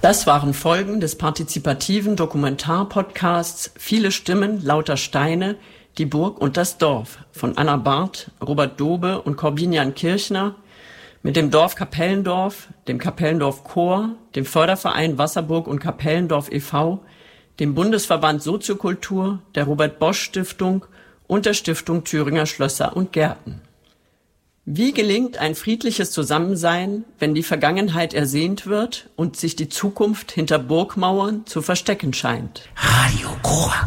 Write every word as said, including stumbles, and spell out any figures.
Das waren Folgen des partizipativen Dokumentarpodcasts Viele Stimmen, lauter Steine, die Burg und das Dorf von Anna Barth, Robert Dobe und Corbinian Kirchner mit dem Dorf Kapellendorf, dem Kapellendorf Chor, dem Förderverein Wasserburg und Kapellendorf e V, dem Bundesverband Soziokultur, der Robert-Bosch-Stiftung und der Stiftung Thüringer Schlösser und Gärten. Wie gelingt ein friedliches Zusammensein, wenn die Vergangenheit ersehnt wird und sich die Zukunft hinter Burgmauern zu verstecken scheint? Radio Chor.